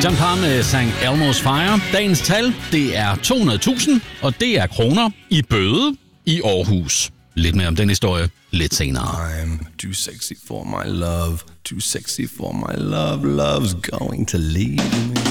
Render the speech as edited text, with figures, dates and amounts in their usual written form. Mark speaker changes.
Speaker 1: John Parr med St. Elmo's Fire. Dagens tal, det er 200.000, og det er kroner i bøde i Aarhus. Lidt mere om den historie lidt senere.
Speaker 2: I'm too sexy for my love, too sexy for my love, love's going to leave me.